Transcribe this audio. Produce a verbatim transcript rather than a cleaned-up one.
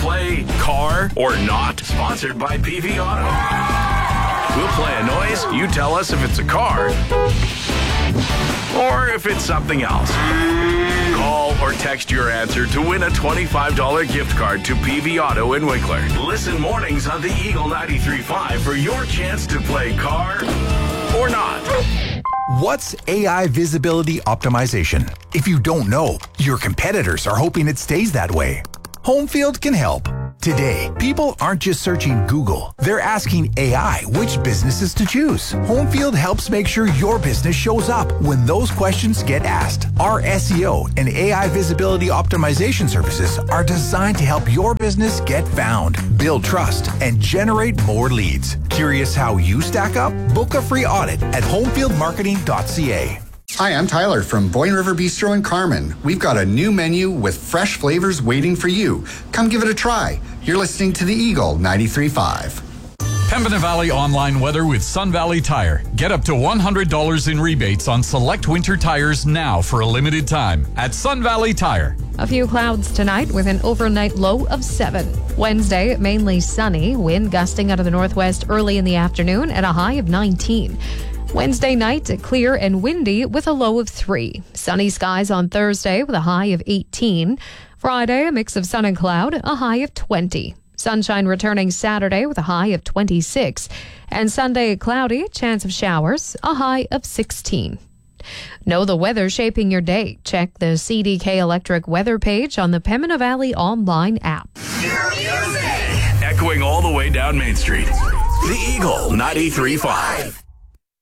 play Car or Not, sponsored by P V Auto. We'll play a noise, you tell us if it's a car or if it's something else. Call or text your answer to win a twenty-five dollars gift card to P V Auto in Winkler. Listen mornings on the Eagle ninety-three point five for your chance to play Car or Not. What's A I visibility optimization? If you don't know, your competitors are hoping it stays that way. Homefield can help. Today, people aren't just searching Google. They're asking A I which businesses to choose. Homefield helps make sure your business shows up when those questions get asked. Our S E O and A I visibility optimization services are designed to help your business get found, build trust, and generate more leads. Curious how you stack up? Book a free audit at homefield marketing dot c a. Hi, I'm Tyler from Boyne River Bistro in Carman. We've got a new menu with fresh flavors waiting for you. Come give it a try. You're listening to the Eagle ninety-three point five. Pembina Valley online weather with Sun Valley Tire. Get up to one hundred dollars in rebates on select winter tires now for a limited time at Sun Valley Tire. A few clouds tonight with an overnight low of seven. Wednesday, mainly sunny, wind gusting out of the northwest early in the afternoon at a high of nineteen. Wednesday night, clear and windy with a low of three. Sunny skies on Thursday with a high of eighteen. Friday, a mix of sun and cloud, a high of twenty. Sunshine returning Saturday with a high of twenty-six. And Sunday, cloudy, chance of showers, a high of sixteen. Know the weather shaping your day. Check the C D K Electric weather page on the Pembina Valley online app. Echoing all the way down Main Street. The Eagle ninety-three point five.